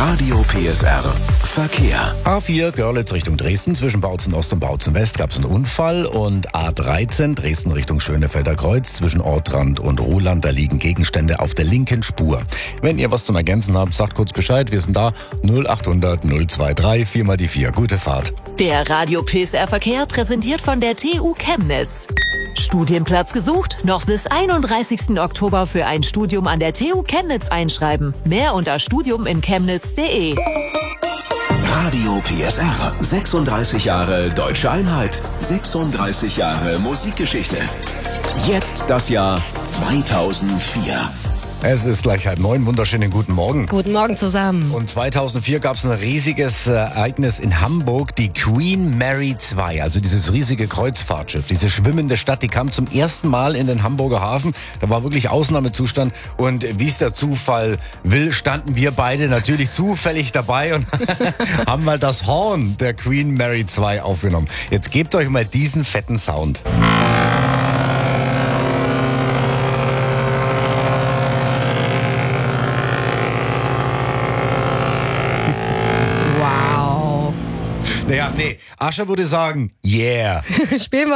Radio PSR Verkehr. A4 Görlitz Richtung Dresden, zwischen Bautzen Ost und Bautzen West gab es einen Unfall und A13 Dresden Richtung Schönefelder Kreuz zwischen Ortrand und Ruhland, da liegen Gegenstände auf der linken Spur. Wenn ihr was zum Ergänzen habt, sagt kurz Bescheid, wir sind da 0800 023 4 mal die 4. Gute Fahrt. Der Radio PSR Verkehr präsentiert von der TU Chemnitz. Studienplatz gesucht? Noch bis 31. Oktober für ein Studium an der TU Chemnitz einschreiben. Mehr unter studiuminchemnitz.de. Radio PSR. 36 Jahre Deutsche Einheit. 36 Jahre Musikgeschichte. Jetzt das Jahr 2004. Es ist gleich 8:30. Wunderschönen guten Morgen. Guten Morgen zusammen. Und 2004 gab es ein riesiges Ereignis in Hamburg, die Queen Mary 2, also dieses riesige Kreuzfahrtschiff, diese schwimmende Stadt, die kam zum ersten Mal in den Hamburger Hafen. Da war wirklich Ausnahmezustand und wie es der Zufall will, standen wir beide natürlich zufällig dabei und haben mal das Horn der Queen Mary 2 aufgenommen. Jetzt gebt euch mal diesen fetten Sound. Wow. Naja, nee, Ascher würde sagen, yeah. Spielen wir